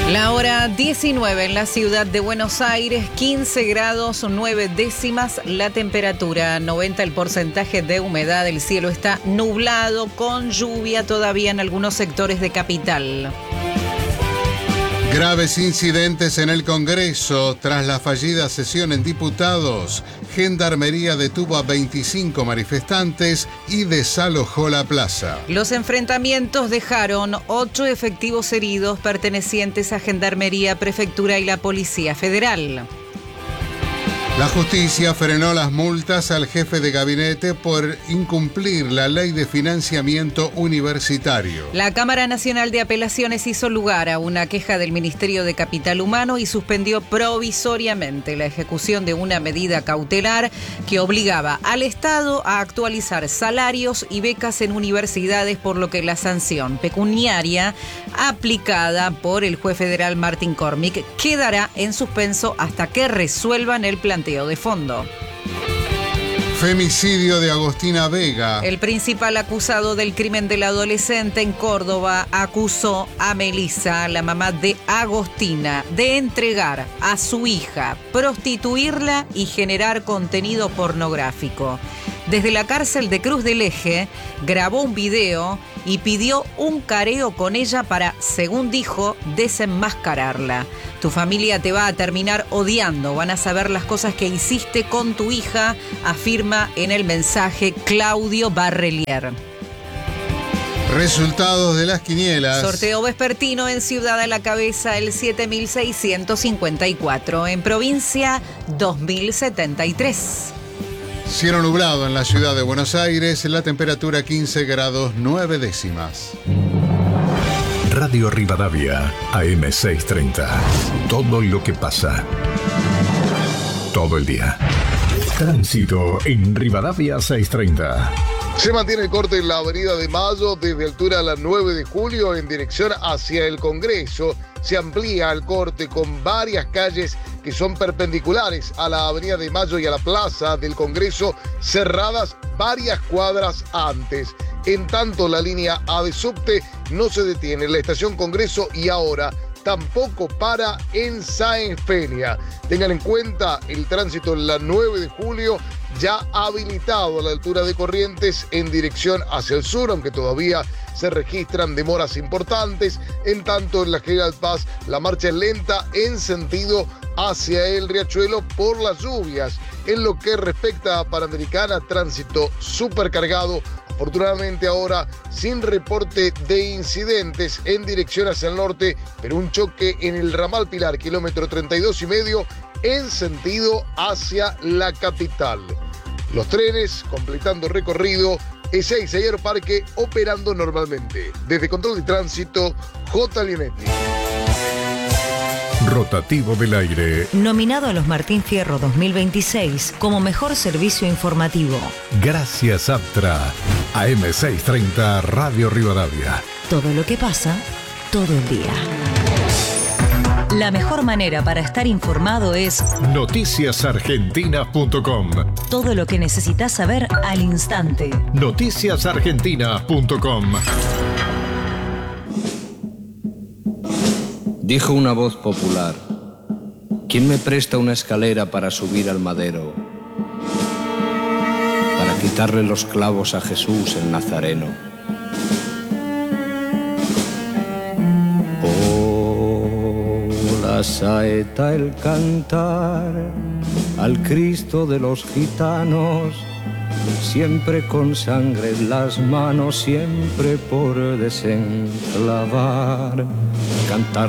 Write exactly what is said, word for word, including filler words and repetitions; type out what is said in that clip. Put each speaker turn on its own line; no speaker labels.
La hora diecinueve en la ciudad de Buenos Aires, quince grados nueve décimas la temperatura, noventa el porcentaje de humedad, el cielo está nublado con lluvia todavía en algunos sectores de capital.
Graves incidentes en el Congreso. Tras la fallida sesión en diputados, Gendarmería detuvo a veinticinco manifestantes y desalojó la plaza.
Los enfrentamientos dejaron ocho efectivos heridos pertenecientes a Gendarmería, Prefectura y la Policía Federal.
La justicia frenó las multas al jefe de gabinete por incumplir la ley de financiamiento universitario.
La Cámara Nacional de Apelaciones hizo lugar a una queja del Ministerio de Capital Humano y suspendió provisoriamente la ejecución de una medida cautelar que obligaba al Estado a actualizar salarios y becas en universidades, por lo que la sanción pecuniaria aplicada por el juez federal Martín Cormick quedará en suspenso hasta que resuelvan el planteo de fondo.
Femicidio de Agostina Vega.
El principal acusado del crimen del adolescente en Córdoba acusó a Melissa, la mamá de Agostina, de entregar a su hija, prostituirla y generar contenido pornográfico. Desde la cárcel de Cruz del Eje, grabó un video y pidió un careo con ella para, según dijo, desenmascararla. Tu familia te va a terminar odiando, van a saber las cosas que hiciste con tu hija, afirma en el mensaje Claudio Barrelier.
Resultados de las quinielas.
Sorteo vespertino en Ciudad a la Cabeza, el siete mil seiscientos cincuenta y cuatro. En provincia, dos mil setenta y tres.
Cielo nublado en la ciudad de Buenos Aires, la temperatura quince grados nueve décimas.
Radio Rivadavia, A M seiscientos treinta. Todo lo que pasa. Todo el día. Tránsito en Rivadavia seiscientos treinta.
Se mantiene el corte en la avenida de Mayo desde altura a la nueve de julio en dirección hacia el Congreso. Se amplía el corte con varias calles que son perpendiculares a la avenida de Mayo y a la plaza del Congreso, cerradas varias cuadras antes. En tanto, la línea A de subte no se detiene en la estación Congreso y ahora tampoco para en Sáenz Peña. Tengan en cuenta el tránsito en la nueve de julio, ya habilitado a la altura de Corrientes en dirección hacia el sur, aunque todavía se registran demoras importantes. En tanto, en la General Paz, la marcha es lenta en sentido hacia el Riachuelo por las lluvias. En lo que respecta a Panamericana, tránsito supercargado. Afortunadamente ahora sin reporte de incidentes en dirección hacia el norte, pero un choque en el ramal Pilar, kilómetro treinta y dos y medio, en sentido hacia la capital. Los trenes completando recorrido, Ezeiza y Aeroparque operando normalmente. Desde Control de Tránsito, J. Linetti.
Rotativo del aire.
Nominado a los Martín Fierro dos mil veintiséis como mejor servicio informativo.
Gracias, Aptra. A M seiscientos treinta, Radio Rivadavia.
Todo lo que pasa, todo el día. La mejor manera para estar informado es
noticias argentinas punto com.
Todo lo que necesitas saber al instante.
noticias argentinas punto com.
Dijo una voz popular: ¿quién me presta una escalera para subir al madero? Para quitarle los clavos a Jesús el Nazareno. Oh, la saeta, el cantar al Cristo de los gitanos, siempre con sangre en las manos, siempre por desenclavar, cantar